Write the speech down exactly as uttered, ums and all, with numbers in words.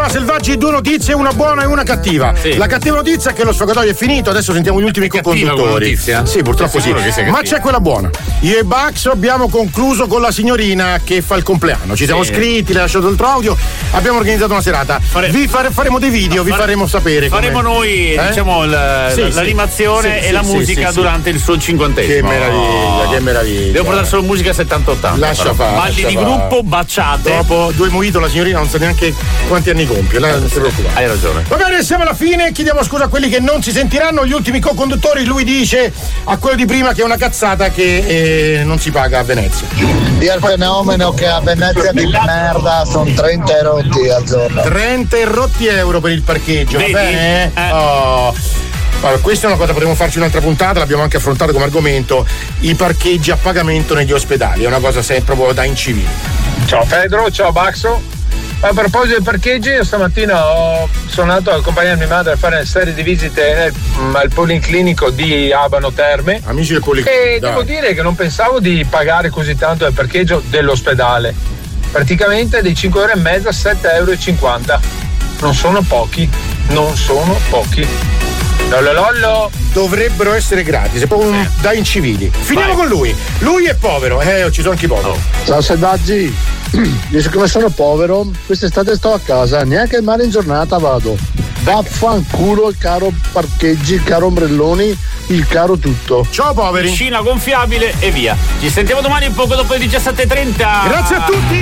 Zona Selvaggi due notizie, una buona e una cattiva. Sì. La cattiva notizia è che lo sfogatoio è finito, adesso sentiamo gli ultimi co-conduttori. Sì, purtroppo sì. Ma c'è quella buona. Io e Bax abbiamo concluso con la signorina che fa il compleanno. Ci siamo sì. scritti, le ha lasciato il tuo audio, abbiamo organizzato una serata. Fare... Vi fare, faremo dei video, no, vi fare... faremo sapere. Faremo come... noi, eh? diciamo, la, sì, l'animazione sì, e sì, la sì, musica sì, durante sì. il suo cinquantesimo. Che meraviglia, oh. che meraviglia. Devo portare solo musica settanta ottanta. Lascia fare. Balli di gruppo, baciate. Dopo due mojito la signorina non sa neanche quanti anni compie. Non si preoccupare. Hai ragione. Va bene, siamo alla fine. Chiediamo scusa a quelli che non si sentiranno. Gli ultimi co-conduttori, lui dice a quello di prima che è una cazzata che eh, non si paga a Venezia. Di al fenomeno che a Venezia di merda sono trenta erotti al giorno. trenta erotti euro per il parcheggio. Vedi? Va bene? Eh. Oh. Allora, questa è una cosa, potremmo farci un'altra puntata, l'abbiamo anche affrontato come argomento, i parcheggi a pagamento negli ospedali, è una cosa sempre proprio da incivili. Ciao Pedro, ciao Baxo. A proposito dei parcheggi, io stamattina ho, sono andato a accompagnare mia madre a fare una serie di visite nel, al policlinico di Abano Terme. Amici del policlinico. E dai. Devo dire che non pensavo di pagare così tanto il parcheggio dell'ospedale. Praticamente dei cinque euro e mezzo a sette euro e cinquanta. Non sono pochi, non sono pochi. Lollo lollo. Dovrebbero essere gratis, è proprio eh. da incivili. Finiamo Vai. con lui. Lui è povero, eh, ci sono anche i poveri. Oh. Ciao Selvaggi, io siccome sono povero, quest'estate sto a casa, neanche al mare in giornata vado. Vaffanculo il caro parcheggi, il caro ombrelloni, il caro tutto. Ciao poveri. Piscina gonfiabile e via. Ci sentiamo domani poco dopo le diciassette e trenta. Grazie a tutti.